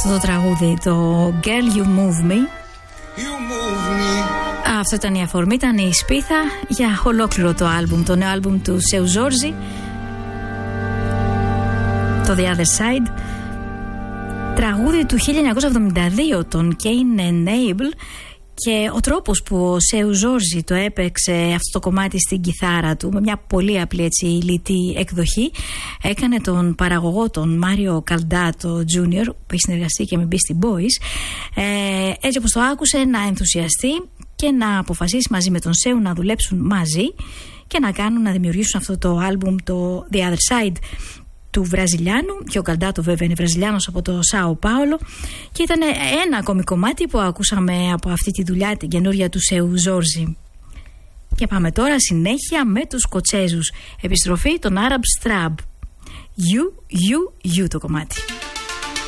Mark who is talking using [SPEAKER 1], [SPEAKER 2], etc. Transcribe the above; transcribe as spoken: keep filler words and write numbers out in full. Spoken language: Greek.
[SPEAKER 1] αυτό το τραγούδι, το Girl You Move Me.
[SPEAKER 2] You move me.
[SPEAKER 1] Αυτό ήταν η αφορμή, ήταν η σπίθα για ολόκληρο το άλμπουμ, το νέο άλμπουμ του Seu Jorge, το The Other Side. Τραγούδι του χίλια εννιακόσια εβδομήντα δύο, τον Cain and Abel, και ο τρόπος που ο Seu Jorge το έπαιξε αυτό το κομμάτι στην κιθάρα του με μια πολύ απλή έτσι λιτή εκδοχή έκανε τον παραγωγό, τον Μάριο Καλντάτο Τζούνιορ, που έχει συνεργαστεί και με Beastie Boys, ε, έτσι όπως το άκουσε, να ενθουσιαστεί και να αποφασίσει μαζί με τον Seu να δουλέψουν μαζί και να κάνουν, να δημιουργήσουν αυτό το άλμπουμ, το The Other Side, του Βραζιλιάνου, και ο Καλντάτο βέβαια είναι Βραζιλιάνος από το Σάο Πάολο, και ήταν ένα ακόμη κομμάτι που ακούσαμε από αυτή τη δουλειά, την καινούρια του Seu Jorge. Και πάμε τώρα συνέχεια με τους Σκοτσέζους. Επιστροφή των Arab Strab. You, you, you το κομμάτι.